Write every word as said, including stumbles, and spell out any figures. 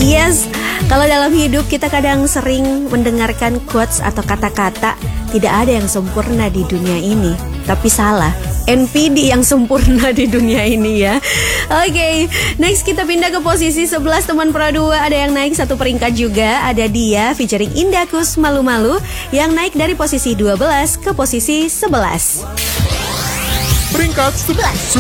Yes, kalau dalam hidup kita kadang sering mendengarkan quotes atau kata-kata tidak ada yang sempurna di dunia ini. Tapi salah, N P D yang sempurna di dunia ini ya. Oke, okay, next kita pindah ke posisi sebelas teman Pro dua. Ada yang naik satu peringkat juga. Ada dia featuring Indakus Malu-Malu yang naik dari posisi dua belas ke posisi sebelas. Peringkat sebelas.